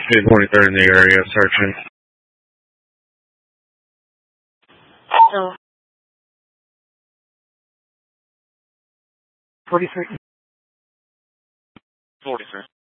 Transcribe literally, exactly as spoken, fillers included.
Hey, twenty-third in the area, searching. So, forty-three. forty-three.